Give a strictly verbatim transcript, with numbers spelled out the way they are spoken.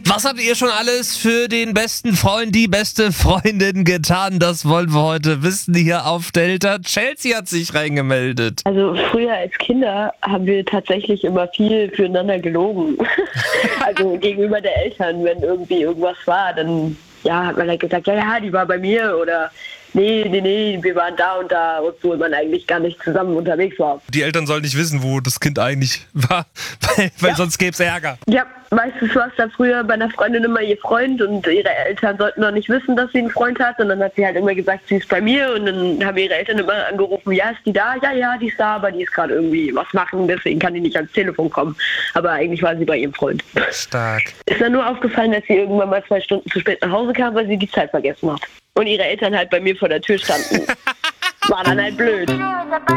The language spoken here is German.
Was habt ihr schon alles für den besten Freund, die beste Freundin getan? Das wollen wir heute wissen hier auf Delta. Chelsea hat sich reingemeldet. Also früher als Kinder haben wir tatsächlich immer viel füreinander gelogen. Also gegenüber der Eltern, wenn irgendwie irgendwas war, dann ja, hat man halt gesagt, ja, ja, die war bei mir oder nee, nee, nee, wir waren da und da, obwohl man eigentlich gar nicht zusammen unterwegs war. Die Eltern sollen nicht wissen, wo das Kind eigentlich war, weil, weil ja. sonst gäbe es Ärger. Ja, meistens war es dann früher bei einer Freundin immer ihr Freund und ihre Eltern sollten noch nicht wissen, dass sie einen Freund hat und dann hat sie halt immer gesagt, sie ist bei mir und dann haben ihre Eltern immer angerufen, ja, ist die da? Ja, ja, die ist da, aber die ist gerade irgendwie was machen, deswegen kann die nicht ans Telefon kommen. Aber eigentlich war sie bei ihrem Freund. Stark. Ist dann nur aufgefallen, dass sie irgendwann mal zwei Stunden zu spät nach Hause kam, weil sie die Zeit vergessen hat. Und ihre Eltern halt bei mir vor der Tür standen. War dann halt blöd.